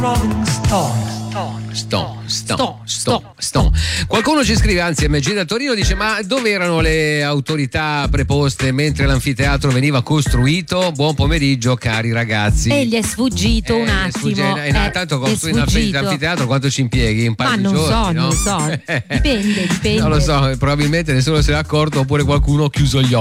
Stone. Qualcuno ci scrive, anzi MG da Torino dice: ma dove erano le autorità preposte mentre l'anfiteatro veniva costruito? Buon pomeriggio cari ragazzi. E gli è sfuggito un attimo. Tanto costruire l'anfiteatro quanto ci impieghi? Un paio di giorni, non so. Dipende. Non lo so, probabilmente nessuno se n'è accorto oppure qualcuno ha chiuso gli occhi.